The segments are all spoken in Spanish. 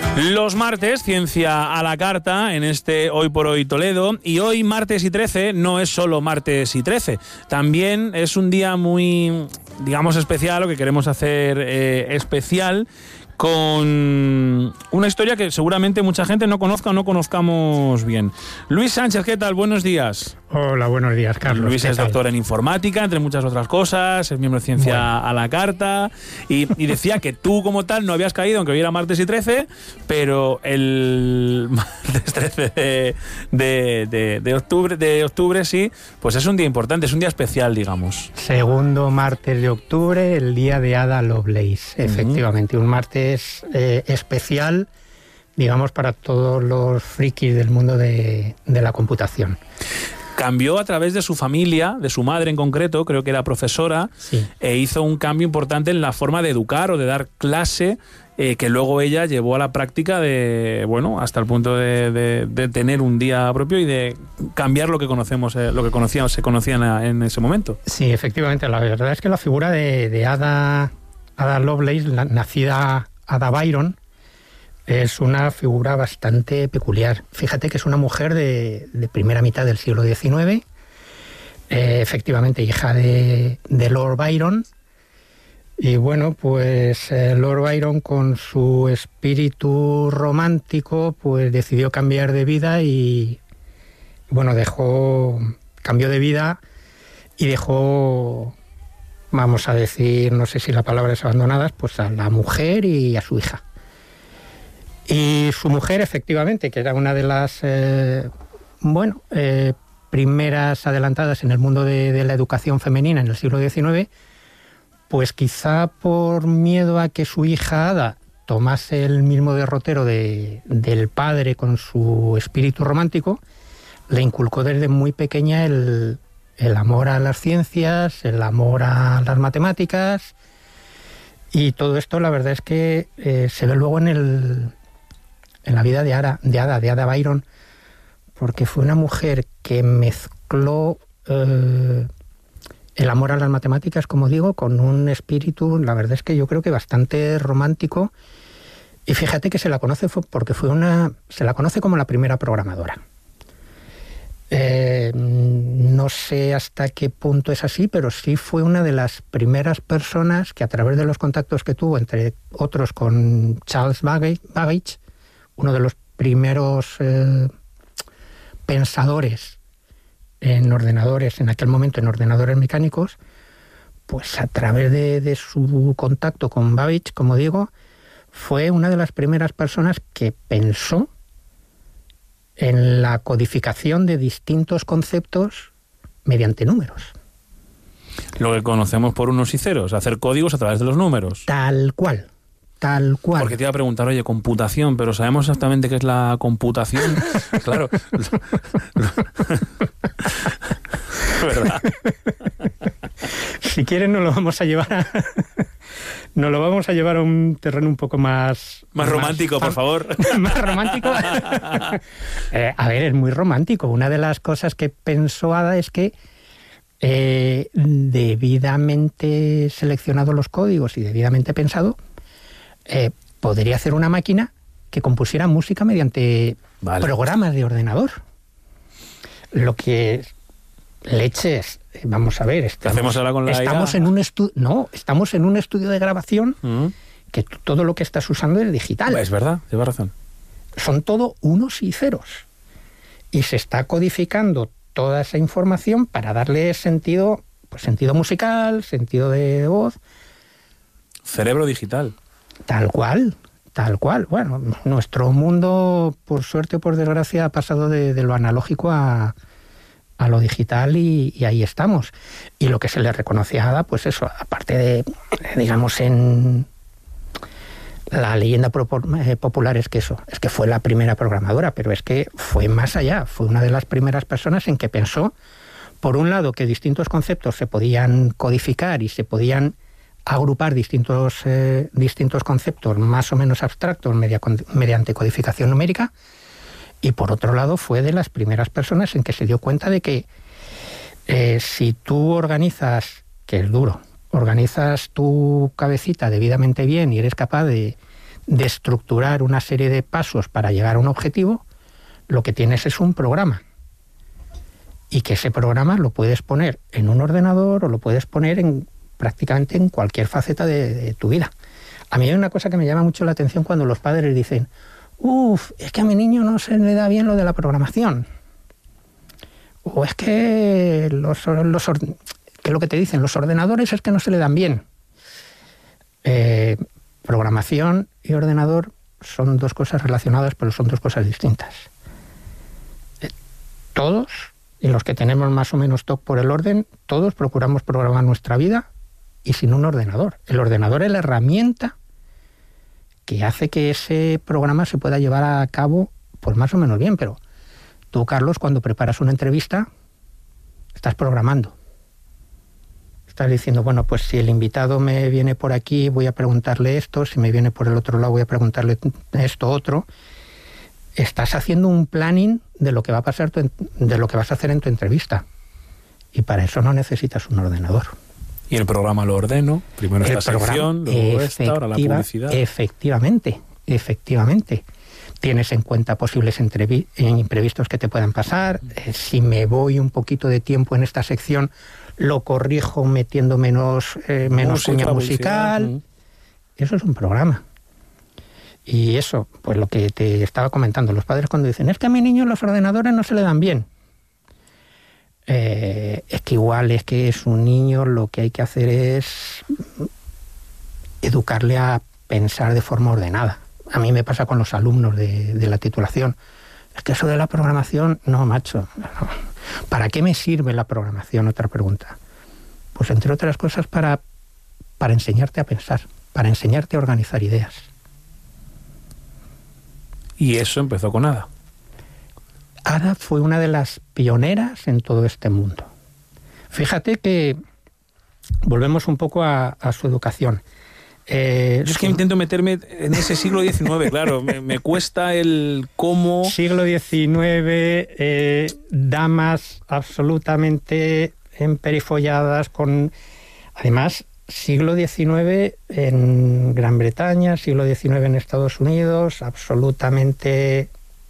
Los martes, ciencia a la carta, en este Hoy por Hoy Toledo. Y hoy, martes y 13, no es solo martes y 13. También es un día muy, digamos, especial, o que queremos hacer especial, con una historia que seguramente mucha gente no conozca o no conozcamos bien. Luis Sánchez, ¿qué tal? Buenos días. Hola, buenos días, Carlos. Luis es doctor en informática, entre muchas otras cosas, es miembro de Ciencia a la Carta, y decía que tú como tal no habías caído, aunque hoy era martes y 13, pero el martes 13 de octubre sí, pues es un día importante, es un día especial, digamos. Segundo martes de octubre, el día de Ada Lovelace, efectivamente, un martes especial, digamos, para todos los frikis del mundo de la computación. Cambió a través de su familia, de su madre en concreto, creo que era profesora, sí. E hizo un cambio importante en la forma de educar o de dar clase, que luego ella llevó a la práctica de, bueno, hasta el punto de tener un día propio y de cambiar lo que conocemos, lo que se conocía en ese momento. Sí, efectivamente, la verdad es que la figura de Ada Lovelace, nacida Ada Byron, es una figura bastante peculiar. Fíjate que es una mujer de primera mitad del siglo XIX, efectivamente hija de Lord Byron. Y bueno, pues Lord Byron, con su espíritu romántico, pues decidió cambiar de vida y, bueno, cambió de vida y dejó, vamos a decir, no sé si la palabra es abandonadas, pues a la mujer y a su hija. Y su mujer, efectivamente, que era una de las primeras adelantadas en el mundo de la educación femenina en el siglo XIX, pues quizá por miedo a que su hija Ada tomase el mismo derrotero del padre con su espíritu romántico, le inculcó desde muy pequeña el amor a las ciencias, el amor a las matemáticas, y todo esto la verdad es que se ve luego en la vida de Ada Byron, porque fue una mujer que mezcló el amor a las matemáticas, como digo, con un espíritu, la verdad es que yo creo que bastante romántico. Y fíjate que se la conoce como la primera programadora. No sé hasta qué punto es así, pero sí fue una de las primeras personas que, a través de los contactos que tuvo, entre otros con Charles Babbage, uno de los primeros pensadores en ordenadores, en aquel momento en ordenadores mecánicos, pues a través de su contacto con Babbage, como digo, fue una de las primeras personas que pensó en la codificación de distintos conceptos mediante números. Lo que conocemos por unos y ceros, hacer códigos a través de los números. Tal cual. Porque te iba a preguntar, oye, computación, pero ¿sabemos exactamente qué es la computación? Claro. ¿Verdad? Si quieres nos lo vamos a llevar a un terreno un poco más romántico, por favor. Más romántico. A ver, es muy romántico. Una de las cosas que pensó Ada es que debidamente seleccionado los códigos y debidamente pensado, podría hacer una máquina que compusiera música mediante programas de ordenador. Lo que leches, vamos a ver, estamos en un estudio de grabación que todo lo que estás usando es digital. Es verdad, lleva razón. Son todo unos y ceros. Y se está codificando toda esa información para darle sentido, pues sentido musical, sentido de voz. Cerebro digital. Tal cual. Bueno, nuestro mundo, por suerte o por desgracia, ha pasado de lo analógico a lo digital y ahí estamos. Y lo que se le reconoce a Ada, pues eso, aparte de, digamos, en la leyenda popular es que fue la primera programadora, pero es que fue más allá, fue una de las primeras personas en que pensó, por un lado, que distintos conceptos se podían codificar y se podían agrupar distintos conceptos más o menos abstractos mediante codificación numérica, y por otro lado fue de las primeras personas en que se dio cuenta de que si tú organizas, que es duro, organizas tu cabecita debidamente bien y eres capaz de de estructurar una serie de pasos para llegar a un objetivo, lo que tienes es un programa. Y que ese programa lo puedes poner en un ordenador o lo puedes poner prácticamente en cualquier faceta de tu vida. A mí hay una cosa que me llama mucho la atención cuando los padres dicen: es que a mi niño no se le da bien lo de la programación. O es que que lo que te dicen, los ordenadores es que no se le dan bien. Programación y ordenador son dos cosas relacionadas, pero son dos cosas distintas. Todos, y los que tenemos más o menos toque por el orden, todos procuramos programar nuestra vida y sin un ordenador. El ordenador es la herramienta que hace que ese programa se pueda llevar a cabo pues más o menos bien, pero tú, Carlos, cuando preparas una entrevista, estás programando. Estás diciendo, bueno, pues si el invitado me viene por aquí, voy a preguntarle esto, si me viene por el otro lado, voy a preguntarle esto otro. Estás haciendo un planning de lo que va a pasar, de lo que vas a hacer en tu entrevista. Y para eso no necesitas un ordenador. Y el programa lo ordeno, primero esta sección, luego esta, ahora la publicidad. Efectivamente. Tienes en cuenta posibles imprevistos que te puedan pasar. Si me voy un poquito de tiempo en esta sección, lo corrijo metiendo menos cuña musical. Eso es un programa. Y eso, pues lo que te estaba comentando, los padres cuando dicen, es que a mi niño los ordenadores no se le dan bien. Es que igual es que es un niño, lo que hay que hacer es educarle a pensar de forma ordenada. A mí me pasa con los alumnos de la titulación. Es que eso de la programación, no, macho. ¿Para qué me sirve la programación? Otra pregunta. Pues entre otras cosas para enseñarte a pensar, para enseñarte a organizar ideas. Y eso empezó con Ada. Ada fue una de las pioneras en todo este mundo. Fíjate que volvemos un poco a su educación. Yo es que intento meterme en ese siglo XIX, claro, me cuesta el cómo... Siglo XIX, damas absolutamente emperifolladas con... Además, siglo XIX en Gran Bretaña, siglo XIX en Estados Unidos, absolutamente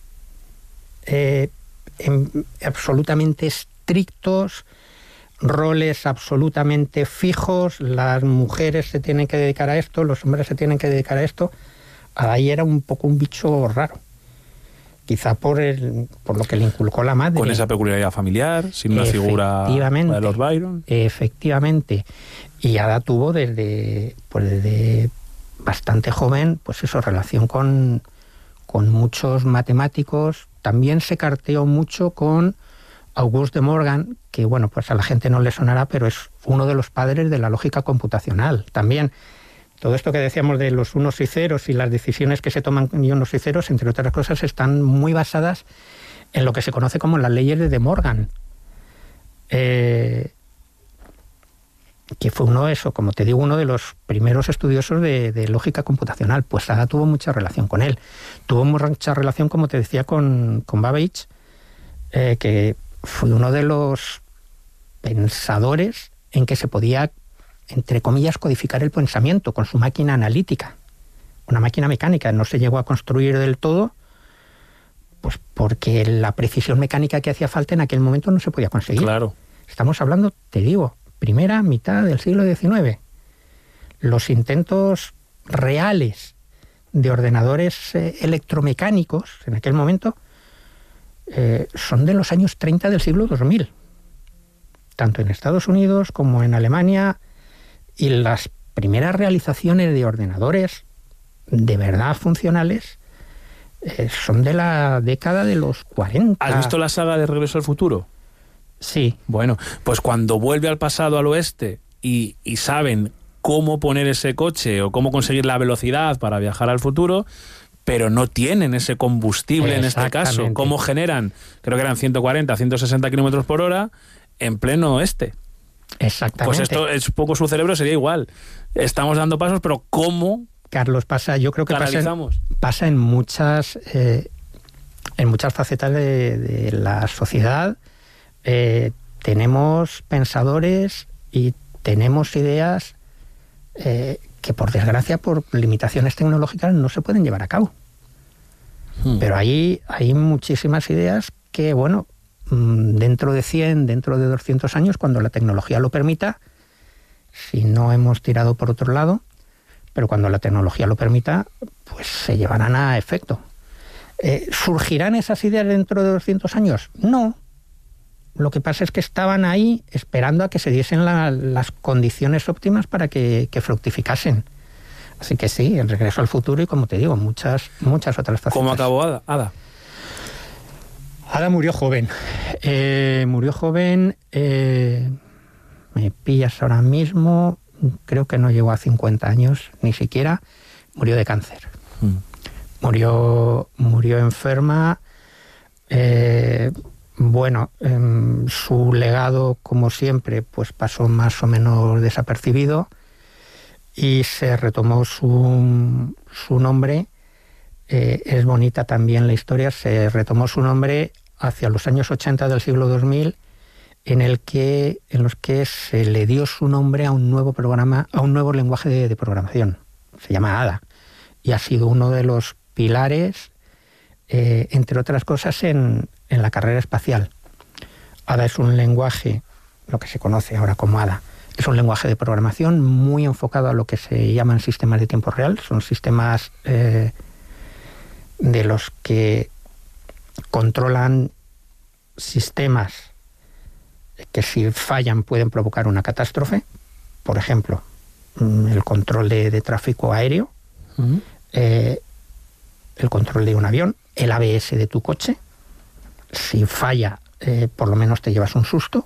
estrictos, roles absolutamente fijos, las mujeres se tienen que dedicar a esto, los hombres se tienen que dedicar a esto. Ahí era un poco un bicho raro, quizá por lo que le inculcó la madre. Con esa peculiaridad familiar, sin una figura de Lord Byron. Efectivamente. Y Ada tuvo desde bastante joven, pues eso, relación con muchos matemáticos. También se carteó mucho con Auguste de Morgan, que bueno, pues a la gente no le sonará, pero es uno de los padres de la lógica computacional. También todo esto que decíamos de los unos y ceros y las decisiones que se toman en unos y ceros, entre otras cosas, están muy basadas en lo que se conoce como las leyes de De Morgan. Que fue como te digo, uno de los primeros estudiosos de lógica computacional. Pues Ada tuvo mucha relación con él. Tuvo mucha relación, como te decía, con Babbage, que fue uno de los pensadores en que se podía, entre comillas, codificar el pensamiento con su máquina analítica. Una máquina mecánica no se llegó a construir del todo, pues porque la precisión mecánica que hacía falta en aquel momento no se podía conseguir. Claro. Estamos hablando, te digo, primera mitad del siglo XIX. Los intentos reales de ordenadores electromecánicos en aquel momento son de los años 30 del siglo 2000, tanto en Estados Unidos como en Alemania, y las primeras realizaciones de ordenadores de verdad funcionales son de la década de los 40. ¿Has visto la saga de Regreso al Futuro? Sí. Bueno, pues cuando vuelve al pasado, al oeste, y saben cómo poner ese coche o cómo conseguir la velocidad para viajar al futuro, pero no tienen ese combustible en este caso. ¿Cómo generan? Creo que eran 140, 160 kilómetros por hora en pleno oeste. Exactamente. Pues esto es un poco, su cerebro sería igual. Estamos dando pasos, pero ¿cómo? Carlos, yo creo que pasa en muchas facetas de la sociedad. Tenemos pensadores y tenemos ideas que por desgracia, por limitaciones tecnológicas, no se pueden llevar a cabo. Pero hay muchísimas ideas que, bueno, dentro de 100, dentro de 200 años, cuando la tecnología lo permita, si no hemos tirado por otro lado, pero cuando la tecnología lo permita, pues se llevarán a efecto. ¿Surgirán esas ideas dentro de 200 años? No. Lo que pasa es que estaban ahí esperando a que se diesen las condiciones óptimas para que fructificasen. Así que sí, el regreso al futuro y, como te digo, muchas otras facetas. ¿Cómo acabó Ada? Ada murió joven. Me pillas ahora mismo, creo que no llegó a 50 años, ni siquiera. Murió de cáncer. Murió enferma. Su legado, como siempre, pues pasó más o menos desapercibido y se retomó su nombre. Es bonita también la historia. Se retomó su nombre hacia los años 80 del siglo 2000, en los que se le dio su nombre a un nuevo programa, a un nuevo lenguaje de programación. Se llama Ada y ha sido uno de los pilares, entre otras cosas, en la carrera espacial. Ada es un lenguaje, lo que se conoce ahora como Ada, es un lenguaje de programación muy enfocado a lo que se llaman sistemas de tiempo real. Son sistemas de los que controlan sistemas que, si fallan, pueden provocar una catástrofe. Por ejemplo, el control de tráfico aéreo, el control de un avión, el ABS de tu coche. Si falla, por lo menos te llevas un susto.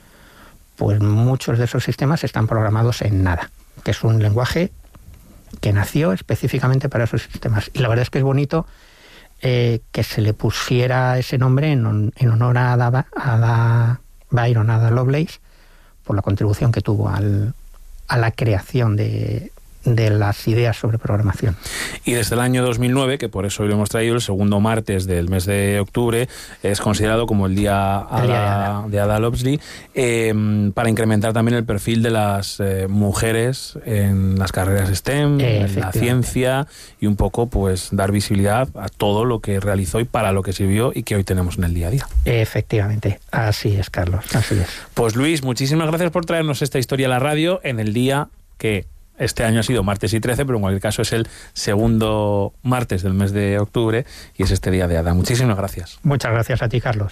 Pues muchos de esos sistemas están programados en Nada, que es un lenguaje que nació específicamente para esos sistemas. Y la verdad es que es bonito que se le pusiera ese nombre en honor a Ada Lovelace, por la contribución que tuvo a la creación de las ideas sobre programación. Y desde el año 2009, que por eso hoy lo hemos traído, el segundo martes del mes de octubre, es considerado como el día de Ada Lovelace, para incrementar también el perfil de las mujeres en las carreras STEM, en la ciencia, y un poco pues dar visibilidad a todo lo que realizó y para lo que sirvió y que hoy tenemos en el día a día. Efectivamente, así es, Carlos, así es. Pues Luis, muchísimas gracias por traernos esta historia a la radio en el día que este año ha sido martes y 13, pero en cualquier caso es el segundo martes del mes de octubre y es este día de Ada. Muchísimas gracias. Muchas gracias a ti, Carlos.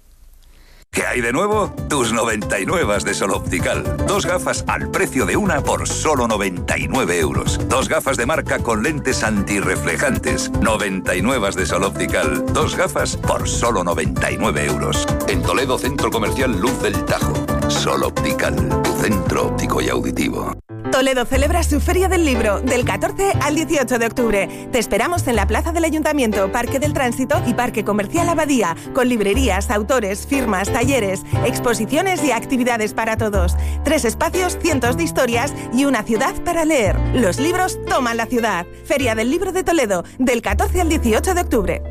¿Qué hay de nuevo? Tus 99 de Sol Optical. 2 gafas al precio de una por solo 99 euros. 2 gafas de marca con lentes antirreflejantes. 99 de Sol Optical. 2 gafas por solo 99 euros. En Toledo, Centro Comercial Luz del Tajo. Sol Optical, tu centro óptico y auditivo. Toledo celebra su Feria del Libro del 14 al 18 de octubre. Te esperamos en la Plaza del Ayuntamiento, Parque del Tránsito y Parque Comercial Abadía, con librerías, autores, firmas, talleres, exposiciones y actividades para todos. 3 espacios, cientos de historias y una ciudad para leer. Los libros toman la ciudad. Feria del Libro de Toledo, del 14 al 18 de octubre.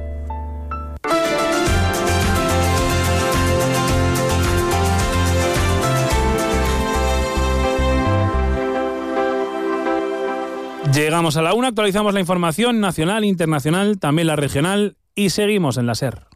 Llegamos a la 1, actualizamos la información nacional, internacional, también la regional y seguimos en la SER.